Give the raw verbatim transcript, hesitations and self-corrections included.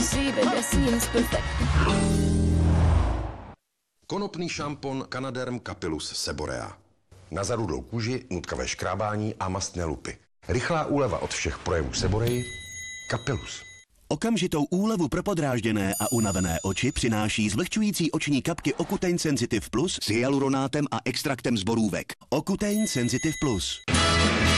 see, baby, seems perfect. Konopný šampon Canaderm Capillus Seborea. Na zarudlou kůži, nutkavé škrábání a mastné lupy. Rychlá úleva od všech projevů Seboreji. Capillus. Okamžitou úlevu pro podrážděné a unavené oči přináší zvlhčující oční kapky Ocutein Sensitive Plus s hyaluronátem a extraktem z borůvek. Ocutein Sensitive Plus.